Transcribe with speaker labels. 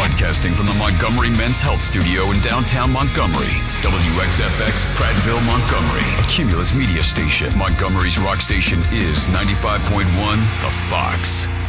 Speaker 1: Broadcasting from the Montgomery Men's Health Studio in downtown Montgomery. WXFX Prattville, Montgomery. A Cumulus media station. Montgomery's rock station is 95.1 The Fox.